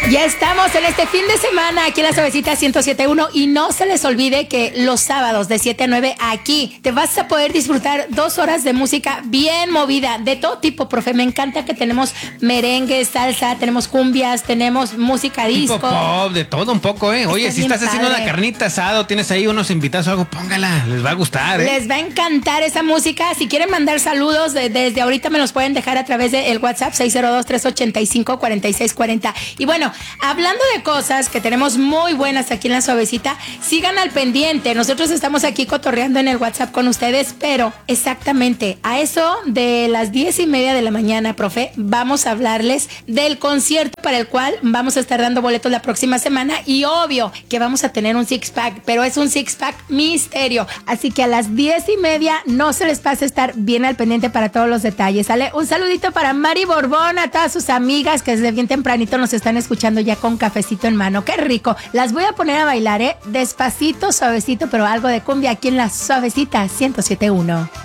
Ya estamos en este fin de semana aquí en la Suavecita 107.1 y no se les olvide que los sábados de 7 a 9 aquí te vas a poder disfrutar 2 horas de música bien movida, de todo tipo, profe. Me encanta que tenemos merengue, salsa, tenemos cumbias, tenemos música disco. Tipo pop, de todo un poco, ¿eh? Oye, si estás haciendo una carnita asada, tienes ahí unos invitados o algo, póngala, les va a gustar, ¿eh? Les va a encantar esa música. Si quieren mandar saludos, desde ahorita me los pueden dejar a través del WhatsApp 602-385-4640. Y bueno, hablando de cosas que tenemos muy buenas aquí en la Suavecita, sigan al pendiente. Nosotros estamos aquí cotorreando en el WhatsApp con ustedes, pero exactamente a eso de las 10:30 de la mañana, profe, vamos a hablarles del concierto para el cual vamos a estar dando boletos la próxima semana y obvio que vamos a tener un six pack, pero es un six pack misterio. Así que a las 10:30 no se les pase estar bien al pendiente para todos los detalles. ¿Sale? Un saludito para Mari Borbón, a todas sus amigas que desde bien tempranito nos están escuchando ya con cafecito en mano. ¡Qué rico! Las voy a poner a bailar, despacito, suavecito, pero algo de cumbia aquí en la Suavecita 107.1.